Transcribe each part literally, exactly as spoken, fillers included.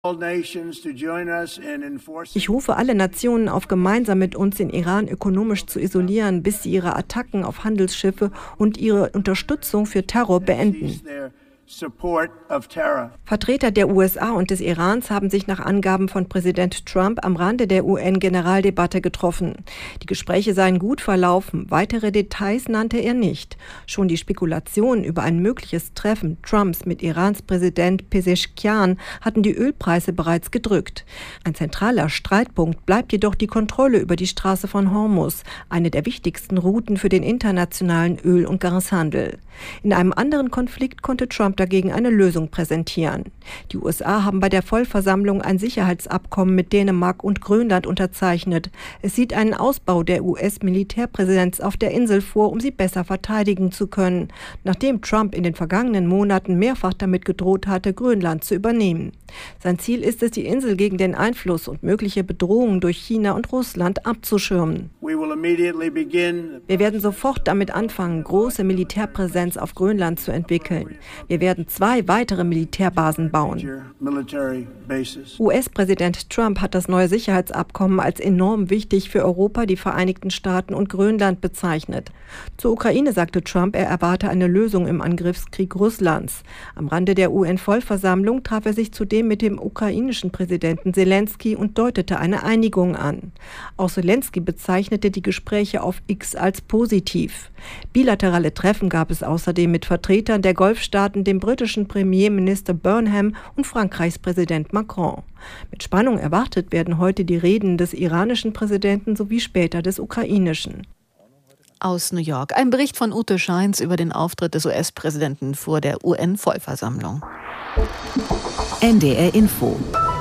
Ich rufe alle Nationen auf, gemeinsam mit uns den Iran ökonomisch zu isolieren, bis sie ihre Attacken auf Handelsschiffe und ihre Unterstützung für Terror beenden. Vertreter der U S A und des Irans haben sich nach Angaben von Präsident Trump am Rande der U N-Generaldebatte getroffen. Die Gespräche seien gut verlaufen. Weitere Details nannte er nicht. Schon die Spekulationen über ein mögliches Treffen Trumps mit Irans Präsident Pezeshkian hatten die Ölpreise bereits gedrückt. Ein zentraler Streitpunkt bleibt jedoch die Kontrolle über die Straße von Hormuz, eine der wichtigsten Routen für den internationalen Öl- und Gashandel. In einem anderen Konflikt konnte Trump dagegen eine Lösung präsentieren. Die U S A haben bei der Vollversammlung ein Sicherheitsabkommen mit Dänemark und Grönland unterzeichnet. Es sieht einen Ausbau der U S-Militärpräsenz auf der Insel vor, um sie besser verteidigen zu können, nachdem Trump in den vergangenen Monaten mehrfach damit gedroht hatte, Grönland zu übernehmen. Sein Ziel ist es, die Insel gegen den Einfluss und mögliche Bedrohungen durch China und Russland abzuschirmen. Wir werden sofort damit anfangen, große Militärpräsenz auf Grönland zu entwickeln. Wir werden zwei weitere Militärbasen bauen. U S-Präsident Trump hat das neue Sicherheitsabkommen als enorm wichtig für Europa, die Vereinigten Staaten und Grönland bezeichnet. Zur Ukraine sagte Trump, er erwarte eine Lösung im Angriffskrieg Russlands. Am Rande der U N-Vollversammlung traf er sich zudem mit dem ukrainischen Präsidenten Selensky und deutete eine Einigung an. Auch Selensky bezeichnete die Gespräche auf X als positiv. Bilaterale Treffen gab es außerdem mit Vertretern der Golfstaaten, dem britischen Premierminister Burnham und Frankreichs Präsident Macron. Mit Spannung erwartet werden heute die Reden des iranischen Präsidenten sowie später des ukrainischen. Aus New York. Ein Bericht von Ute Scheins über den Auftritt des U S-Präsidenten vor der U N-Vollversammlung. N D R Info.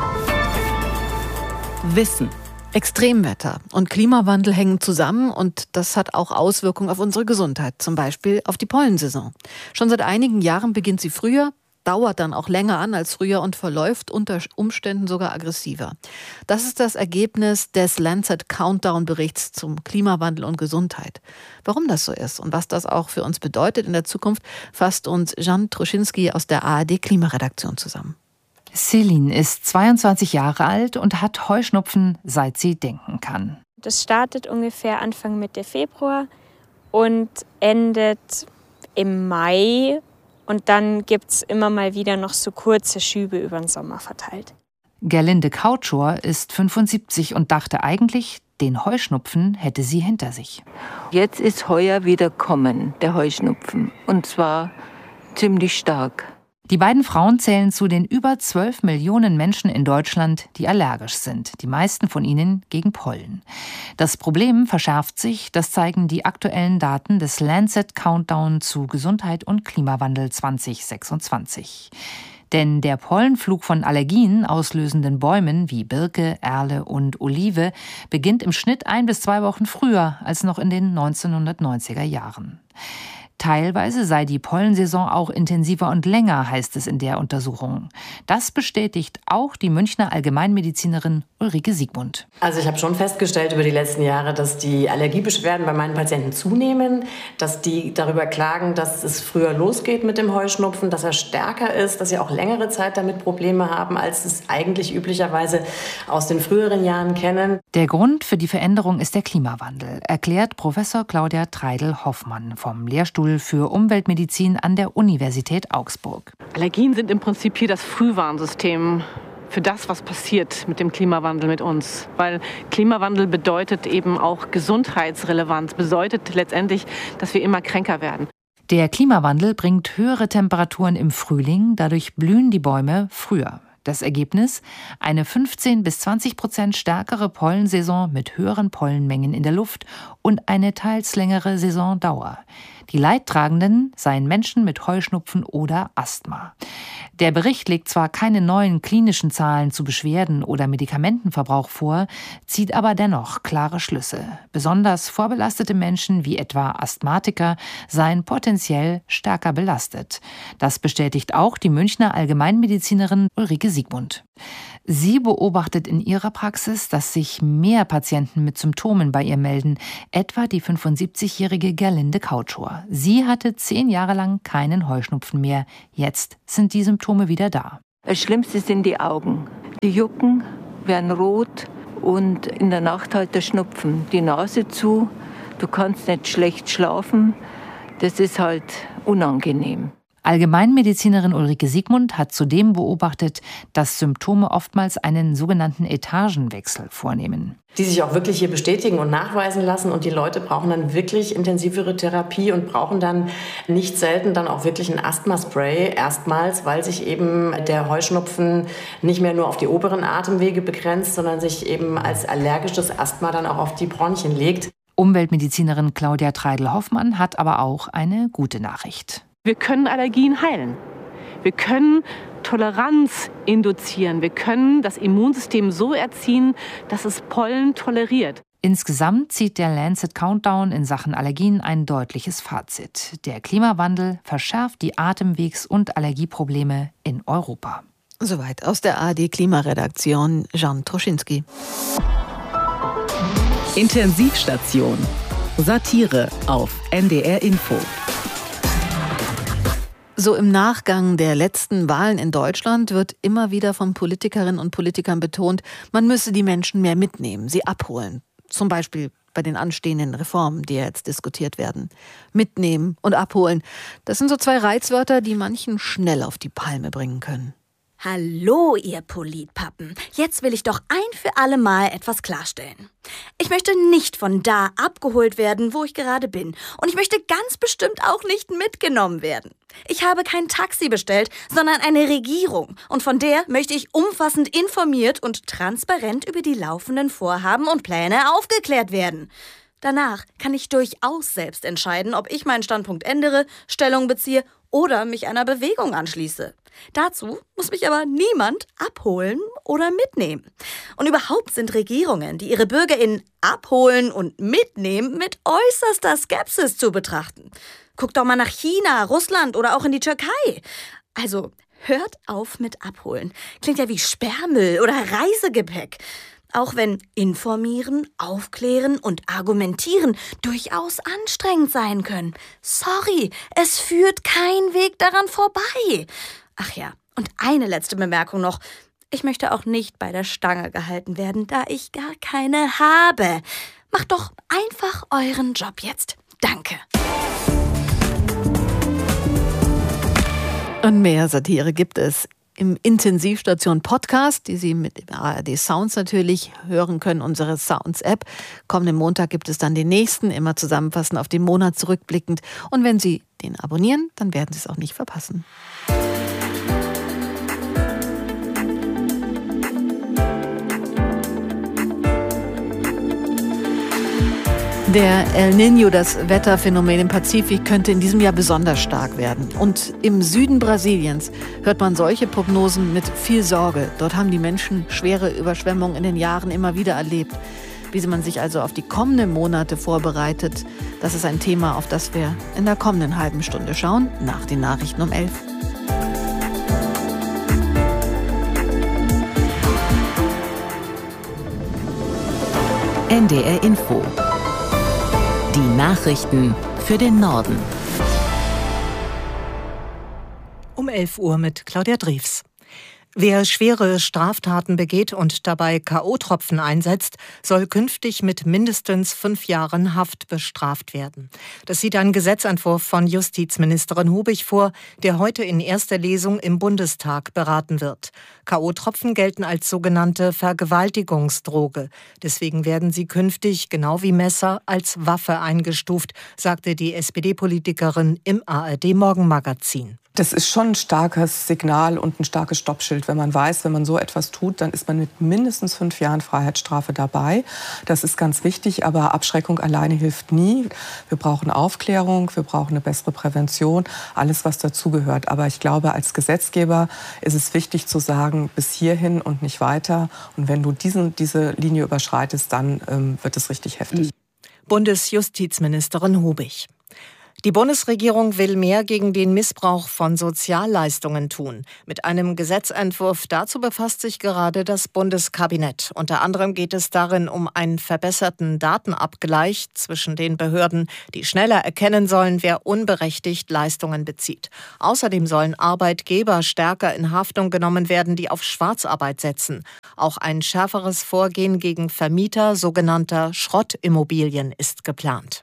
Wissen. Extremwetter und Klimawandel hängen zusammen und das hat auch Auswirkungen auf unsere Gesundheit, zum Beispiel auf die Pollensaison. Schon seit einigen Jahren beginnt sie früher, dauert dann auch länger an als früher und verläuft unter Umständen sogar aggressiver. Das ist das Ergebnis des Lancet Countdown-Berichts zum Klimawandel und Gesundheit. Warum das so ist und was das auch für uns bedeutet in der Zukunft, fasst uns Jan Troschinski aus der A R D-Klimaredaktion zusammen. Celine ist zweiundzwanzig Jahre alt und hat Heuschnupfen, seit sie denken kann. Das startet ungefähr Anfang Mitte Februar und endet im Mai. Und dann gibt es immer mal wieder noch so kurze Schübe über den Sommer verteilt. Gerlinde Kautschor ist fünfundsiebzig und dachte eigentlich, den Heuschnupfen hätte sie hinter sich. Jetzt ist heuer wieder kommen, der Heuschnupfen. Und zwar ziemlich stark. Die beiden Frauen zählen zu den über zwölf Millionen Menschen in Deutschland, die allergisch sind. Die meisten von ihnen gegen Pollen. Das Problem verschärft sich, das zeigen die aktuellen Daten des Lancet Countdown zu Gesundheit und Klimawandel zwanzig sechsundzwanzig. Denn der Pollenflug von Allergien auslösenden Bäumen wie Birke, Erle und Olive beginnt im Schnitt ein bis zwei Wochen früher als noch in den neunzehnhundertneunziger Jahren. Teilweise sei die Pollensaison auch intensiver und länger, heißt es in der Untersuchung. Das bestätigt auch die Münchner Allgemeinmedizinerin Ulrike Siegmund. Also ich habe schon festgestellt über die letzten Jahre, dass die Allergiebeschwerden bei meinen Patienten zunehmen, dass die darüber klagen, dass es früher losgeht mit dem Heuschnupfen, dass er stärker ist, dass sie auch längere Zeit damit Probleme haben, als es eigentlich üblicherweise aus den früheren Jahren kennen. Der Grund für die Veränderung ist der Klimawandel, erklärt Professor Claudia Treidel-Hoffmann vom Lehrstuhl für Umweltmedizin an der Universität Augsburg. Allergien sind im Prinzip hier das Frühwarnsystem für das, was passiert mit dem Klimawandel mit uns. Weil Klimawandel bedeutet eben auch Gesundheitsrelevanz, bedeutet letztendlich, dass wir immer kränker werden. Der Klimawandel bringt höhere Temperaturen im Frühling, dadurch blühen die Bäume früher. Das Ergebnis? Eine fünfzehn bis zwanzig Prozent stärkere Pollensaison mit höheren Pollenmengen in der Luft und eine teils längere Saisondauer. Die Leidtragenden seien Menschen mit Heuschnupfen oder Asthma. Der Bericht legt zwar keine neuen klinischen Zahlen zu Beschwerden oder Medikamentenverbrauch vor, zieht aber dennoch klare Schlüsse. Besonders vorbelastete Menschen wie etwa Asthmatiker seien potenziell stärker belastet. Das bestätigt auch die Münchner Allgemeinmedizinerin Ulrike Siegmund. Sie beobachtet in ihrer Praxis, dass sich mehr Patienten mit Symptomen bei ihr melden, etwa die fünfundsiebzigjährige Gerlinde Kautschor. Sie hatte zehn Jahre lang keinen Heuschnupfen mehr. Jetzt sind die Symptome wieder da. Das Schlimmste sind die Augen. Die jucken, werden rot und in der Nacht halt der Schnupfen. Die Nase zu, du kannst nicht schlecht schlafen. Das ist halt unangenehm. Allgemeinmedizinerin Ulrike Siegmund hat zudem beobachtet, dass Symptome oftmals einen sogenannten Etagenwechsel vornehmen. Die sich auch wirklich hier bestätigen und nachweisen lassen. Und die Leute brauchen dann wirklich intensivere Therapie und brauchen dann nicht selten dann auch wirklich ein Asthmaspray erstmals, weil sich eben der Heuschnupfen nicht mehr nur auf die oberen Atemwege begrenzt, sondern sich eben als allergisches Asthma dann auch auf die Bronchien legt. Umweltmedizinerin Claudia Treidel-Hoffmann hat aber auch eine gute Nachricht. Wir können Allergien heilen. Wir können Toleranz induzieren. Wir können das Immunsystem so erziehen, dass es Pollen toleriert. Insgesamt zieht der Lancet Countdown in Sachen Allergien ein deutliches Fazit. Der Klimawandel verschärft die Atemwegs- und Allergieprobleme in Europa. Soweit aus der A R D-Klimaredaktion Jan Troschinski. Intensivstation. Satire auf N D R Info. So im Nachgang der letzten Wahlen in Deutschland wird immer wieder von Politikerinnen und Politikern betont, man müsse die Menschen mehr mitnehmen, sie abholen. Zum Beispiel bei den anstehenden Reformen, die jetzt diskutiert werden. Mitnehmen und abholen, das sind so zwei Reizwörter, die manchen schnell auf die Palme bringen können. Hallo, ihr Politpappen. Jetzt will ich doch ein für alle Mal etwas klarstellen. Ich möchte nicht von da abgeholt werden, wo ich gerade bin. Und ich möchte ganz bestimmt auch nicht mitgenommen werden. Ich habe kein Taxi bestellt, sondern eine Regierung. Und von der möchte ich umfassend informiert und transparent über die laufenden Vorhaben und Pläne aufgeklärt werden. Danach kann ich durchaus selbst entscheiden, ob ich meinen Standpunkt ändere, Stellung beziehe oder mich einer Bewegung anschließe. Dazu muss mich aber niemand abholen oder mitnehmen. Und überhaupt sind Regierungen, die ihre BürgerInnen abholen und mitnehmen, mit äußerster Skepsis zu betrachten. Guckt doch mal nach China, Russland oder auch in die Türkei. Also hört auf mit abholen. Klingt ja wie Sperrmüll oder Reisegepäck. Auch wenn informieren, aufklären und argumentieren durchaus anstrengend sein können. Sorry, es führt kein Weg daran vorbei. Ach ja, und eine letzte Bemerkung noch. Ich möchte auch nicht bei der Stange gehalten werden, da ich gar keine habe. Macht doch einfach euren Job jetzt. Danke. Und mehr Satire gibt es im Intensivstation Podcast, die Sie mit A R D Sounds natürlich hören können, unsere Sounds-App. Kommenden Montag gibt es dann den nächsten, immer zusammenfassend auf den Monat zurückblickend. Und wenn Sie den abonnieren, dann werden Sie es auch nicht verpassen. Der El Niño, das Wetterphänomen im Pazifik, könnte in diesem Jahr besonders stark werden. Und im Süden Brasiliens hört man solche Prognosen mit viel Sorge. Dort haben die Menschen schwere Überschwemmungen in den Jahren immer wieder erlebt. Wie man sich also auf die kommenden Monate vorbereitet, das ist ein Thema, auf das wir in der kommenden halben Stunde schauen, nach den Nachrichten um elf. N D R Info. Die Nachrichten für den Norden. Um elf Uhr mit Claudia Drews. Wer schwere Straftaten begeht und dabei K O-Tropfen einsetzt, soll künftig mit mindestens fünf Jahren Haft bestraft werden. Das sieht ein Gesetzentwurf von Justizministerin Hubig vor, der heute in erster Lesung im Bundestag beraten wird. K O-Tropfen gelten als sogenannte Vergewaltigungsdroge. Deswegen werden sie künftig, genau wie Messer, als Waffe eingestuft, sagte die S P D-Politikerin im A R D-Morgenmagazin. Das ist schon ein starkes Signal und ein starkes Stoppschild, wenn man weiß, wenn man so etwas tut, dann ist man mit mindestens fünf Jahren Freiheitsstrafe dabei. Das ist ganz wichtig, aber Abschreckung alleine hilft nie. Wir brauchen Aufklärung, wir brauchen eine bessere Prävention, alles, was dazugehört. Aber ich glaube, als Gesetzgeber ist es wichtig zu sagen, bis hierhin und nicht weiter. Und wenn du diesen, diese Linie überschreitest, dann ähm, wird es richtig heftig. Bundesjustizministerin Hubig. Die Bundesregierung will mehr gegen den Missbrauch von Sozialleistungen tun. Mit einem Gesetzentwurf dazu befasst sich gerade das Bundeskabinett. Unter anderem geht es darin um einen verbesserten Datenabgleich zwischen den Behörden, die schneller erkennen sollen, wer unberechtigt Leistungen bezieht. Außerdem sollen Arbeitgeber stärker in Haftung genommen werden, die auf Schwarzarbeit setzen. Auch ein schärferes Vorgehen gegen Vermieter sogenannter Schrottimmobilien ist geplant.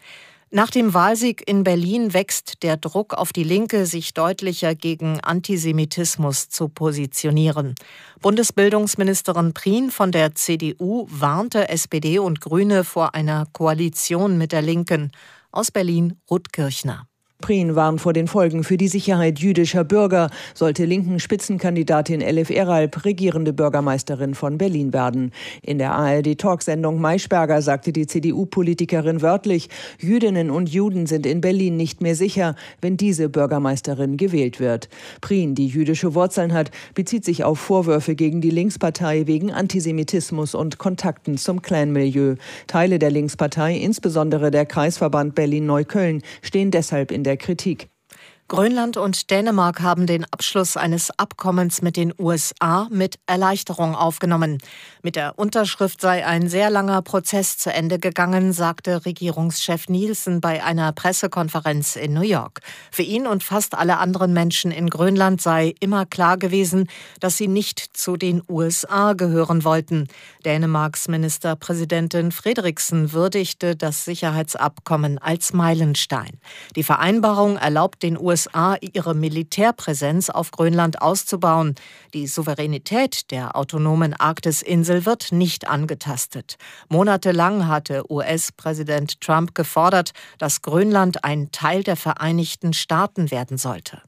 Nach dem Wahlsieg in Berlin wächst der Druck auf die Linke, sich deutlicher gegen Antisemitismus zu positionieren. Bundesbildungsministerin Prien von der C D U warnte S P D und Grüne vor einer Koalition mit der Linken. Aus Berlin Ruth Kirchner. Prien warnt vor den Folgen für die Sicherheit jüdischer Bürger, sollte linken Spitzenkandidatin Elif Eralp regierende Bürgermeisterin von Berlin werden. In der A R D-Talksendung Maischberger sagte die C D U-Politikerin wörtlich, Jüdinnen und Juden sind in Berlin nicht mehr sicher, wenn diese Bürgermeisterin gewählt wird. Prien, die jüdische Wurzeln hat, bezieht sich auf Vorwürfe gegen die Linkspartei wegen Antisemitismus und Kontakten zum Clan-Milieu. Teile der Linkspartei, insbesondere der Kreisverband Berlin-Neukölln, stehen deshalb in der Kritik. Grönland und Dänemark haben den Abschluss eines Abkommens mit den U S A mit Erleichterung aufgenommen. Mit der Unterschrift sei ein sehr langer Prozess zu Ende gegangen, sagte Regierungschef Nielsen bei einer Pressekonferenz in New York. Für ihn und fast alle anderen Menschen in Grönland sei immer klar gewesen, dass sie nicht zu den U S A gehören wollten. Dänemarks Ministerpräsidentin Frederiksen würdigte das Sicherheitsabkommen als Meilenstein. Die Vereinbarung erlaubt den U S A, ihre Militärpräsenz auf Grönland auszubauen. Die Souveränität der autonomen Arktis-Insel wird nicht angetastet. Monatelang hatte U S-Präsident Trump gefordert, dass Grönland ein Teil der Vereinigten Staaten werden sollte.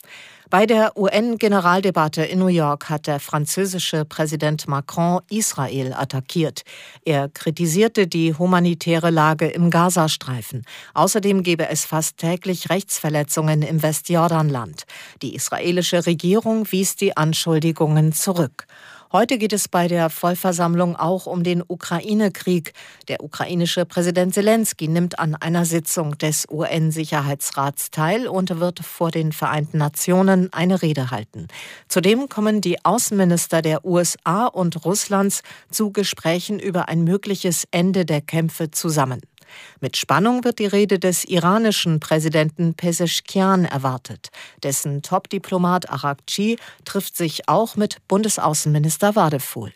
Bei der U N-Generaldebatte in New York hat der französische Präsident Macron Israel attackiert. Er kritisierte die humanitäre Lage im Gazastreifen. Außerdem gebe es fast täglich Rechtsverletzungen im Westjordanland. Die israelische Regierung wies die Anschuldigungen zurück. Heute geht es bei der Vollversammlung auch um den Ukraine-Krieg. Der ukrainische Präsident Selenskyj nimmt an einer Sitzung des U N-Sicherheitsrats teil und wird vor den Vereinten Nationen eine Rede halten. Zudem kommen die Außenminister der U S A und Russlands zu Gesprächen über ein mögliches Ende der Kämpfe zusammen. Mit Spannung wird die Rede des iranischen Präsidenten Pezeschkian erwartet. Dessen Top-Diplomat Araghchi trifft sich auch mit Bundesaußenminister Wadefuhl.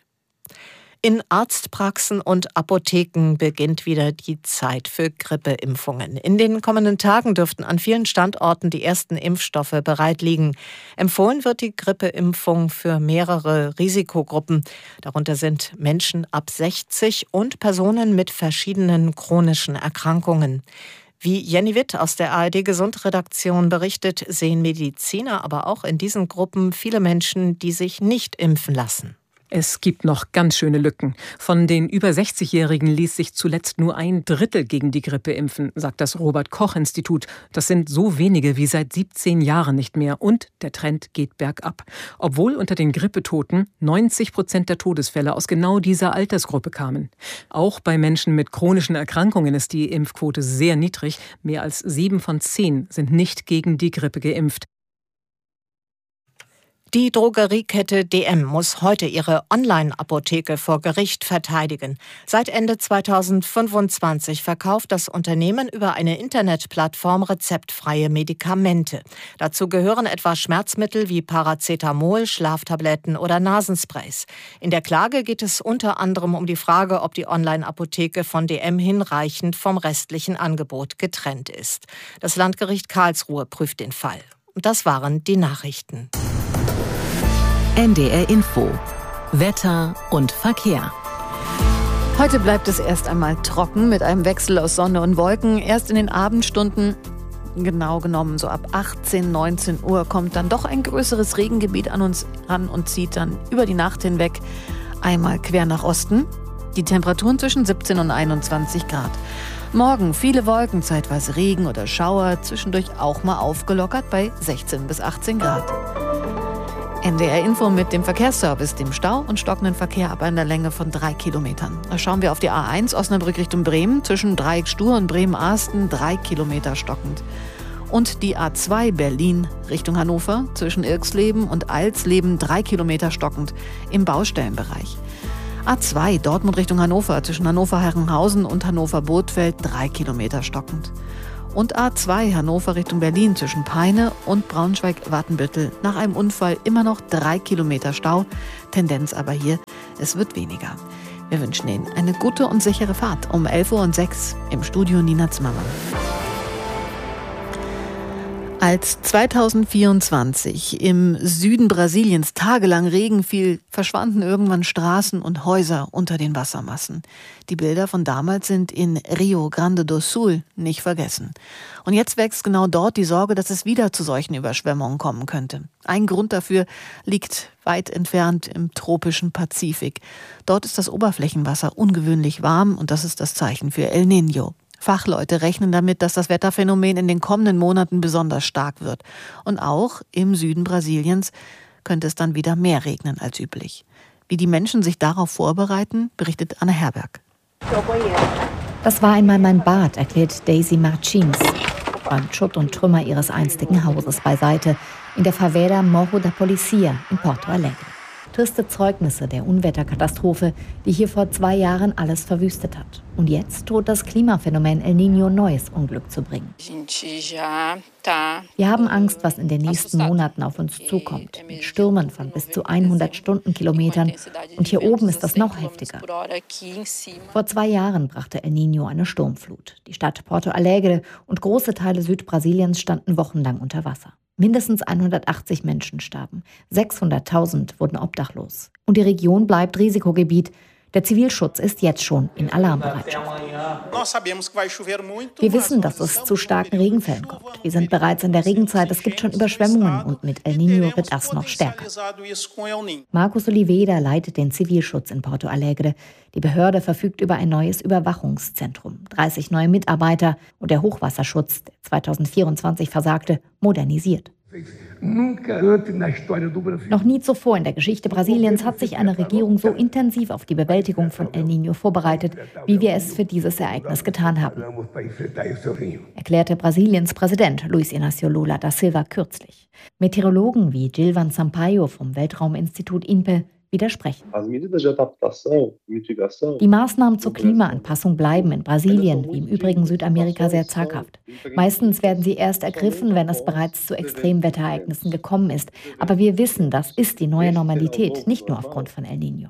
In Arztpraxen und Apotheken beginnt wieder die Zeit für Grippeimpfungen. In den kommenden Tagen dürften an vielen Standorten die ersten Impfstoffe bereit liegen. Empfohlen wird die Grippeimpfung für mehrere Risikogruppen. Darunter sind Menschen ab sechzig und Personen mit verschiedenen chronischen Erkrankungen. Wie Jenny Witt aus der A R D-Gesundredaktion berichtet, sehen Mediziner aber auch in diesen Gruppen viele Menschen, die sich nicht impfen lassen. Es gibt noch ganz schöne Lücken. Von den über sechzigjährigen ließ sich zuletzt nur ein Drittel gegen die Grippe impfen, sagt das Robert-Koch-Institut. Das sind so wenige wie seit siebzehn Jahren nicht mehr und der Trend geht bergab. Obwohl unter den Grippetoten neunzig Prozent der Todesfälle aus genau dieser Altersgruppe kamen. Auch bei Menschen mit chronischen Erkrankungen ist die Impfquote sehr niedrig. Mehr als sieben von zehn sind nicht gegen die Grippe geimpft. Die Drogeriekette D M muss heute ihre Online-Apotheke vor Gericht verteidigen. Seit Ende zweitausendfünfundzwanzig verkauft das Unternehmen über eine Internetplattform rezeptfreie Medikamente. Dazu gehören etwa Schmerzmittel wie Paracetamol, Schlaftabletten oder Nasensprays. In der Klage geht es unter anderem um die Frage, ob die Online-Apotheke von D M hinreichend vom restlichen Angebot getrennt ist. Das Landgericht Karlsruhe prüft den Fall. Und das waren die Nachrichten. N D R Info. Wetter und Verkehr. Heute bleibt es erst einmal trocken mit einem Wechsel aus Sonne und Wolken. Erst in den Abendstunden, genau genommen so ab achtzehn, neunzehn Uhr, kommt dann doch ein größeres Regengebiet an uns ran und zieht dann über die Nacht hinweg einmal quer nach Osten. Die Temperaturen zwischen siebzehn und einundzwanzig Grad. Morgen viele Wolken, zeitweise Regen oder Schauer, zwischendurch auch mal aufgelockert bei sechzehn bis achtzehn Grad. N D R-Info mit dem Verkehrsservice, dem Stau und stockenden Verkehr ab einer Länge von drei Kilometern. Da schauen wir auf die A eins Osnabrück Richtung Bremen, zwischen Dreieck-Stur und Bremen-Arsten, drei Kilometer stockend. Und die A zwei Berlin Richtung Hannover, zwischen Irxleben und Alsleben, drei Kilometer stockend im Baustellenbereich. A zwei Dortmund Richtung Hannover, zwischen Hannover-Herrenhausen und Hannover-Bothfeld, drei Kilometer stockend. Und A zwei Hannover Richtung Berlin zwischen Peine und Braunschweig-Wartenbüttel. Nach einem Unfall immer noch drei Kilometer Stau. Tendenz aber hier, es wird weniger. Wir wünschen Ihnen eine gute und sichere Fahrt. Um elf Uhr und sechs im Studio Nina Zimmermann. Als zweitausendvierundzwanzig im Süden Brasiliens tagelang Regen fiel, verschwanden irgendwann Straßen und Häuser unter den Wassermassen. Die Bilder von damals sind in Rio Grande do Sul nicht vergessen. Und jetzt wächst genau dort die Sorge, dass es wieder zu solchen Überschwemmungen kommen könnte. Ein Grund dafür liegt weit entfernt im tropischen Pazifik. Dort ist das Oberflächenwasser ungewöhnlich warm und das ist das Zeichen für El Niño. Fachleute rechnen damit, dass das Wetterphänomen in den kommenden Monaten besonders stark wird. Und auch im Süden Brasiliens könnte es dann wieder mehr regnen als üblich. Wie die Menschen sich darauf vorbereiten, berichtet Anne Herberg. Das war einmal mein Bad, erklärt Daisy Martins. Räumt Schutt und Trümmer ihres einstigen Hauses beiseite in der Favela Morro da Policia in Porto Alegre. Triste Zeugnisse der Unwetterkatastrophe, die hier vor zwei Jahren alles verwüstet hat. Und jetzt droht das Klimaphänomen El Niño neues Unglück zu bringen. Wir haben Angst, was in den nächsten Monaten auf uns zukommt. Mit Stürmen von bis zu hundert Stundenkilometern. Und hier oben ist das noch heftiger. Vor zwei Jahren brachte El Niño eine Sturmflut. Die Stadt Porto Alegre und große Teile Südbrasiliens standen wochenlang unter Wasser. Mindestens hundertachtzig Menschen starben, sechshunderttausend wurden obdachlos. Und die Region bleibt Risikogebiet. Der Zivilschutz ist jetzt schon in Alarmbereitschaft. Wir wissen, dass es zu starken Regenfällen kommt. Wir sind bereits in der Regenzeit, es gibt schon Überschwemmungen und mit El Niño wird das noch stärker. Marcos Oliveira leitet den Zivilschutz in Porto Alegre. Die Behörde verfügt über ein neues Überwachungszentrum, dreißig neue Mitarbeiter und der Hochwasserschutz, der zweitausendvierundzwanzig versagte, modernisiert. Noch nie zuvor in der Geschichte Brasiliens hat sich eine Regierung so intensiv auf die Bewältigung von El Niño vorbereitet, wie wir es für dieses Ereignis getan haben, erklärte Brasiliens Präsident Luiz Inácio Lula da Silva kürzlich. Meteorologen wie Gilvan Sampaio vom Weltrauminstitut I N P E widersprechen. Die Maßnahmen zur Klimaanpassung bleiben in Brasilien, wie im übrigen Südamerika, sehr zaghaft. Meistens werden sie erst ergriffen, wenn es bereits zu Extremwetterereignissen gekommen ist. Aber wir wissen, das ist die neue Normalität, nicht nur aufgrund von El Niño.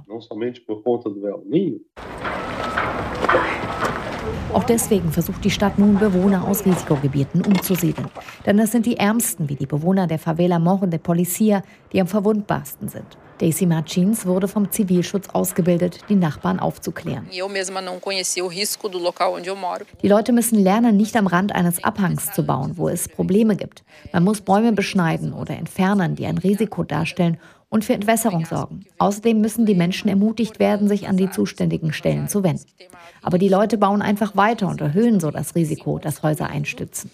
Auch deswegen versucht die Stadt nun, Bewohner aus Risikogebieten umzusiedeln. Denn es sind die Ärmsten, wie die Bewohner der Favela Morro da Policia, die am verwundbarsten sind. Daisy Martins wurde vom Zivilschutz ausgebildet, die Nachbarn aufzuklären. Die Leute müssen lernen, nicht am Rand eines Abhangs zu bauen, wo es Probleme gibt. Man muss Bäume beschneiden oder entfernen, die ein Risiko darstellen, und für Entwässerung sorgen. Außerdem müssen die Menschen ermutigt werden, sich an die zuständigen Stellen zu wenden. Aber die Leute bauen einfach weiter und erhöhen so das Risiko, dass Häuser einstürzen.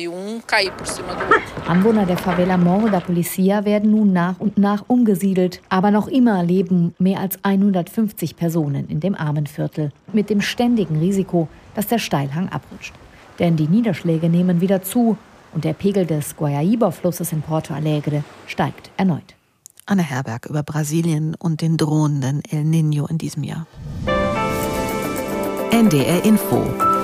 Anwohner der Favela Morro da Policia werden nun nach und nach umgesiedelt. Aber noch immer leben mehr als hundertfünfzig Personen in dem armen Viertel mit dem ständigen Risiko, dass der Steilhang abrutscht. Denn die Niederschläge nehmen wieder zu und der Pegel des Guaíba-Flusses in Porto Alegre steigt erneut. Anne Herberg über Brasilien und den drohenden El Niño in diesem Jahr. N D R Info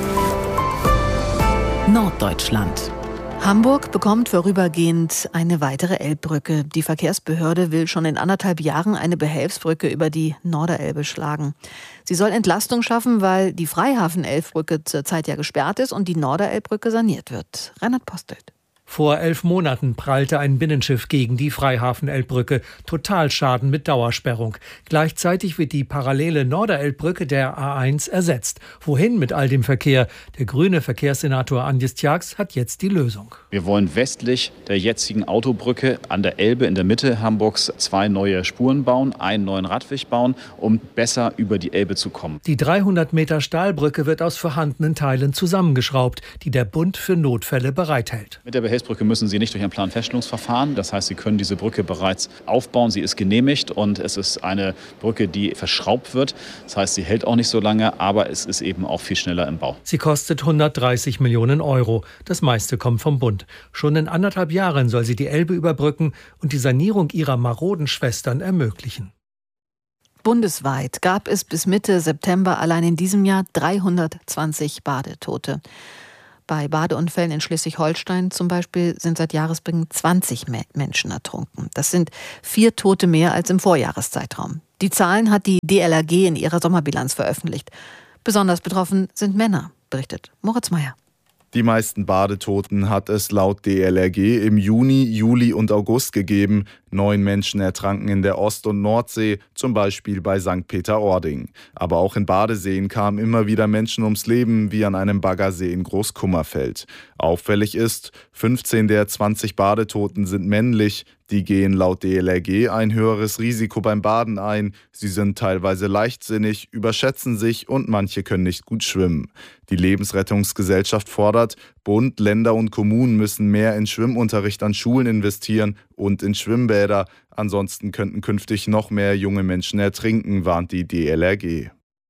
Norddeutschland. Hamburg bekommt vorübergehend eine weitere Elbbrücke. Die Verkehrsbehörde will schon in anderthalb Jahren eine Behelfsbrücke über die Norderelbe schlagen. Sie soll Entlastung schaffen, weil die Freihafen-Elbbrücke zurzeit ja gesperrt ist und die Norderelbbrücke saniert wird. Reinhard Postelt. Vor elf Monaten prallte ein Binnenschiff gegen die Freihafen-Elbbrücke. Totalschaden mit Dauersperrung. Gleichzeitig wird die parallele Norderelbbrücke der A eins ersetzt. Wohin mit all dem Verkehr? Der grüne Verkehrssenator Andjes Tjax hat jetzt die Lösung. Wir wollen westlich der jetzigen Autobrücke an der Elbe in der Mitte Hamburgs zwei neue Spuren bauen, einen neuen Radweg bauen, um besser über die Elbe zu kommen. Die dreihundert Meter Stahlbrücke wird aus vorhandenen Teilen zusammengeschraubt, die der Bund für Notfälle bereithält. Mit der Felsbrücke müssen Sie nicht durch ein Planfeststellungsverfahren. Das heißt, Sie können diese Brücke bereits aufbauen. Sie ist genehmigt und es ist eine Brücke, die verschraubt wird. Das heißt, sie hält auch nicht so lange, aber es ist eben auch viel schneller im Bau. Sie kostet hundertdreißig Millionen Euro. Das meiste kommt vom Bund. Schon in anderthalb Jahren soll sie die Elbe überbrücken und die Sanierung ihrer maroden Schwestern ermöglichen. Bundesweit gab es bis Mitte September allein in diesem Jahr dreihundertzwanzig Badetote. Bei Badeunfällen in Schleswig-Holstein zum Beispiel sind seit Jahresbeginn zwanzig Menschen ertrunken. Das sind vier Tote mehr als im Vorjahreszeitraum. Die Zahlen hat die D L R G in ihrer Sommerbilanz veröffentlicht. Besonders betroffen sind Männer, berichtet Moritz Meyer. Die meisten Badetoten hat es laut D L R G im Juni, Juli und August gegeben. Neun Menschen ertranken in der Ost- und Nordsee, zum Beispiel bei Sankt Peter-Ording. Aber auch in Badeseen kamen immer wieder Menschen ums Leben, wie an einem Baggersee in Großkummerfeld. Auffällig ist, fünfzehn der zwanzig Badetoten sind männlich. Die gehen laut D L R G ein höheres Risiko beim Baden ein. Sie sind teilweise leichtsinnig, überschätzen sich und manche können nicht gut schwimmen. Die Lebensrettungsgesellschaft fordert, Bund, Länder und Kommunen müssen mehr in Schwimmunterricht an Schulen investieren und in Schwimmbäder. Ansonsten könnten künftig noch mehr junge Menschen ertrinken, warnt die D L R G.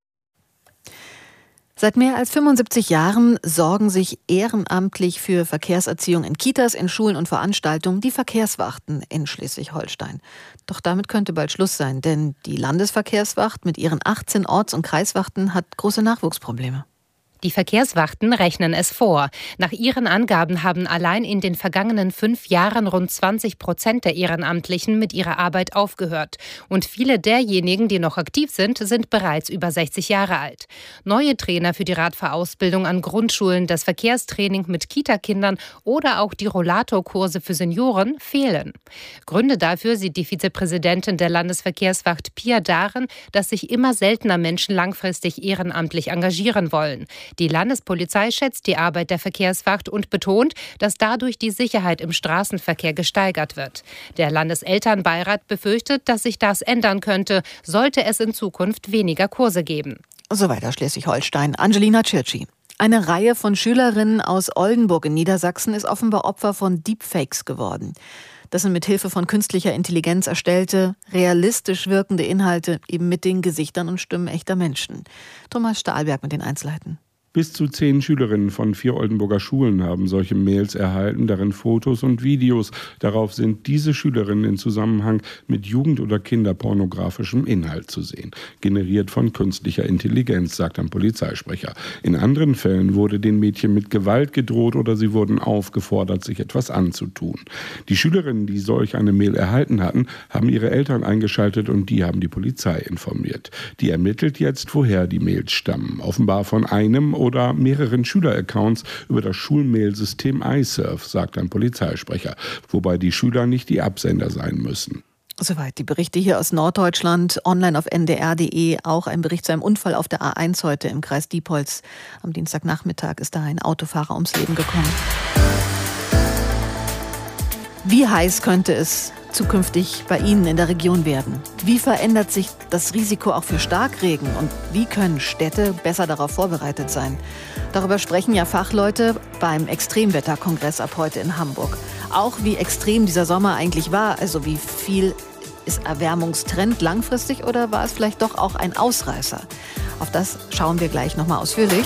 Seit mehr als fünfundsiebzig Jahren sorgen sich ehrenamtlich für Verkehrserziehung in Kitas, in Schulen und Veranstaltungen die Verkehrswachten in Schleswig-Holstein. Doch damit könnte bald Schluss sein, denn die Landesverkehrswacht mit ihren achtzehn Orts- und Kreiswachten hat große Nachwuchsprobleme. Die Verkehrswachten rechnen es vor. Nach ihren Angaben haben allein in den vergangenen fünf Jahren rund zwanzig Prozent der Ehrenamtlichen mit ihrer Arbeit aufgehört. Und viele derjenigen, die noch aktiv sind, sind bereits über sechzig Jahre alt. Neue Trainer für die Radfahrausbildung an Grundschulen, das Verkehrstraining mit Kitakindern oder auch die Rollatorkurse für Senioren fehlen. Gründe dafür sieht die Vizepräsidentin der Landesverkehrswacht Pia darin, dass sich immer seltener Menschen langfristig ehrenamtlich engagieren wollen. Die Landespolizei schätzt die Arbeit der Verkehrswacht und betont, dass dadurch die Sicherheit im Straßenverkehr gesteigert wird. Der Landeselternbeirat befürchtet, dass sich das ändern könnte, sollte es in Zukunft weniger Kurse geben. So weiter Schleswig-Holstein. Angelina Tschirtschi. Eine Reihe von Schülerinnen aus Oldenburg in Niedersachsen ist offenbar Opfer von Deepfakes geworden. Das sind mit Hilfe von künstlicher Intelligenz erstellte, realistisch wirkende Inhalte, eben mit den Gesichtern und Stimmen echter Menschen. Thomas Stahlberg mit den Einzelheiten. Bis zu zehn Schülerinnen von vier Oldenburger Schulen haben solche Mails erhalten, darin Fotos und Videos. Darauf sind diese Schülerinnen in Zusammenhang mit jugend- oder kinderpornografischem Inhalt zu sehen. Generiert von künstlicher Intelligenz, sagt ein Polizeisprecher. In anderen Fällen wurde den Mädchen mit Gewalt gedroht oder sie wurden aufgefordert, sich etwas anzutun. Die Schülerinnen, die solch eine Mail erhalten hatten, haben ihre Eltern eingeschaltet und die haben die Polizei informiert. Die ermittelt jetzt, woher die Mails stammen. Offenbar von einem oder mehreren Schüleraccounts über das Schulmailsystem iSurf, sagt ein Polizeisprecher, wobei die Schüler nicht die Absender sein müssen. Soweit die Berichte hier aus Norddeutschland, online auf n d r punkt d e. Auch ein Bericht zu einem Unfall auf der A eins heute im Kreis Diepholz. Am Dienstagnachmittag ist da ein Autofahrer ums Leben gekommen. Wie heiß könnte es zukünftig bei Ihnen in der Region werden? Wie verändert sich das Risiko auch für Starkregen? Und wie können Städte besser darauf vorbereitet sein? Darüber sprechen ja Fachleute beim Extremwetterkongress ab heute in Hamburg. Auch wie extrem dieser Sommer eigentlich war, also wie viel ist Erwärmungstrend langfristig oder war es vielleicht doch auch ein Ausreißer? Auf das schauen wir gleich nochmal ausführlich.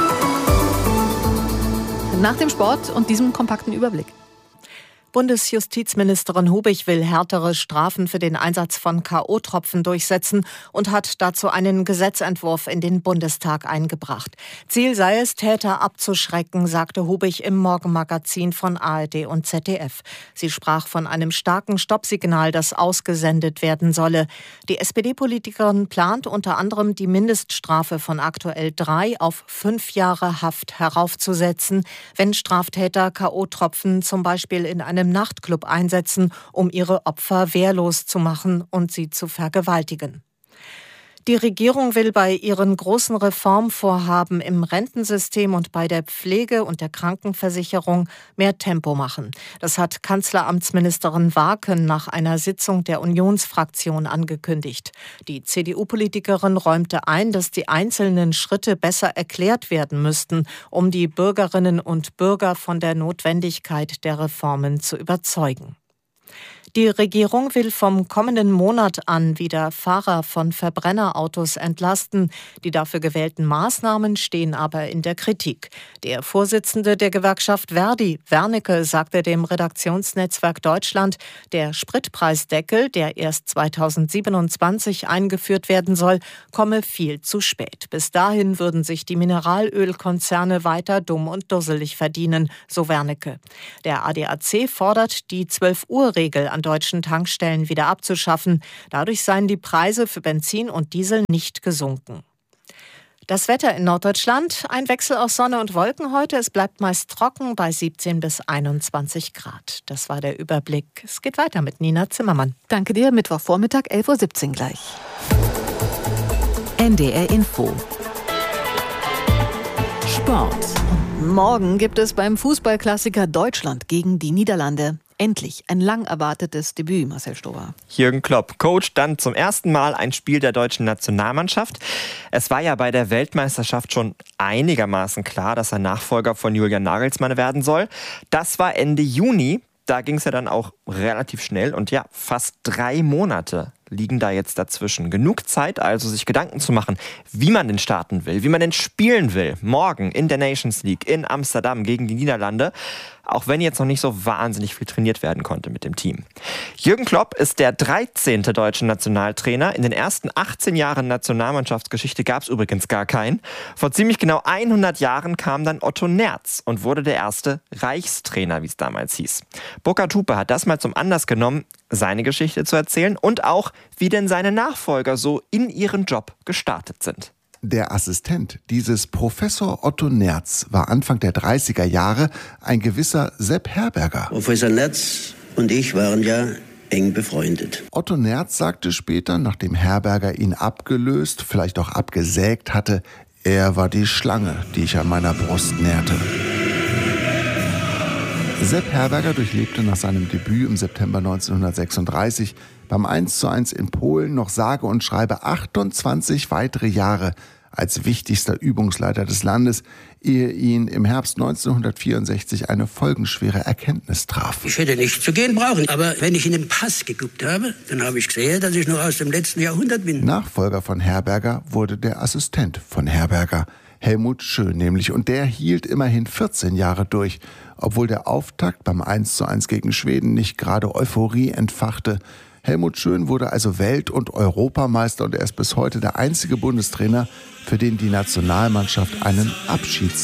Nach dem Sport und diesem kompakten Überblick. Bundesjustizministerin Hubig will härtere Strafen für den Einsatz von K O-Tropfen durchsetzen und hat dazu einen Gesetzentwurf in den Bundestag eingebracht. Ziel sei es, Täter abzuschrecken, sagte Hubig im Morgenmagazin von A R D und Z D F. Sie sprach von einem starken Stoppsignal, das ausgesendet werden solle. Die S P D-Politikerin plant unter anderem, die Mindeststrafe von aktuell drei auf fünf Jahre Haft heraufzusetzen, wenn Straftäter K O-Tropfen zum Beispiel in einem Nachtclub einsetzen, um ihre Opfer wehrlos zu machen und sie zu vergewaltigen. Die Regierung will bei ihren großen Reformvorhaben im Rentensystem und bei der Pflege und der Krankenversicherung mehr Tempo machen. Das hat Kanzleramtsministerin Warken nach einer Sitzung der Unionsfraktion angekündigt. Die C D U-Politikerin räumte ein, dass die einzelnen Schritte besser erklärt werden müssten, um die Bürgerinnen und Bürger von der Notwendigkeit der Reformen zu überzeugen. Die Regierung will vom kommenden Monat an wieder Fahrer von Verbrennerautos entlasten. Die dafür gewählten Maßnahmen stehen aber in der Kritik. Der Vorsitzende der Gewerkschaft Verdi, Wernicke, sagte dem Redaktionsnetzwerk Deutschland, der Spritpreisdeckel, der erst zweitausendsiebenundzwanzig eingeführt werden soll, komme viel zu spät. Bis dahin würden sich die Mineralölkonzerne weiter dumm und dusselig verdienen, so Wernicke. Der A D A C fordert, die zwölf-Uhr-Regel an deutschen Tankstellen wieder abzuschaffen. Dadurch seien die Preise für Benzin und Diesel nicht gesunken. Das Wetter in Norddeutschland, ein Wechsel aus Sonne und Wolken heute. Es bleibt meist trocken bei siebzehn bis einundzwanzig Grad. Das war der Überblick. Es geht weiter mit Nina Zimmermann. Danke dir. Mittwochvormittag, elf Uhr siebzehn gleich. N D R Info. Sport. Morgen gibt es beim Fußballklassiker Deutschland gegen die Niederlande endlich ein lang erwartetes Debüt, Marcel Stober. Jürgen Klopp coacht dann zum ersten Mal ein Spiel der deutschen Nationalmannschaft. Es war ja bei der Weltmeisterschaft schon einigermaßen klar, dass er Nachfolger von Julian Nagelsmann werden soll. Das war Ende Juni. Da ging es ja dann auch relativ schnell und ja, fast drei Monate liegen da jetzt dazwischen. Genug Zeit also, sich Gedanken zu machen, wie man denn starten will, wie man denn spielen will. Morgen in der Nations League in Amsterdam gegen die Niederlande. Auch wenn jetzt noch nicht so wahnsinnig viel trainiert werden konnte mit dem Team. Jürgen Klopp ist der dreizehnte deutsche Nationaltrainer. In den ersten achtzehn Jahren Nationalmannschaftsgeschichte gab es übrigens gar keinen. Vor ziemlich genau hundert Jahren kam dann Otto Nerz und wurde der erste Reichstrainer, wie es damals hieß. Burkhard Hupe hat das mal zum Anlass genommen, seine Geschichte zu erzählen und auch, wie denn seine Nachfolger so in ihren Job gestartet sind. Der Assistent dieses Professor Otto Nerz war Anfang der dreißiger Jahre ein gewisser Sepp Herberger. Professor Nerz und ich waren ja eng befreundet. Otto Nerz sagte später, nachdem Herberger ihn abgelöst, vielleicht auch abgesägt hatte, er war die Schlange, die ich an meiner Brust nährte. Sepp Herberger durchlebte nach seinem Debüt im September neunzehnhundertsechsunddreißig beim eins zu eins in Polen noch sage und schreibe achtundzwanzig weitere Jahre als wichtigster Übungsleiter des Landes, ehe ihn im Herbst neunzehnhundertvierundsechzig eine folgenschwere Erkenntnis traf. Ich hätte nicht zu gehen brauchen, aber wenn ich in den Pass geguckt habe, dann habe ich gesehen, dass ich noch aus dem letzten Jahrhundert bin. Nachfolger von Herberger wurde der Assistent von Herberger, Helmut Schön nämlich, und der hielt immerhin vierzehn Jahre durch, obwohl der Auftakt beim eins zu eins gegen Schweden nicht gerade Euphorie entfachte. Helmut Schön wurde also Welt- und Europameister und er ist bis heute der einzige Bundestrainer, für den die Nationalmannschaft einen Abschieds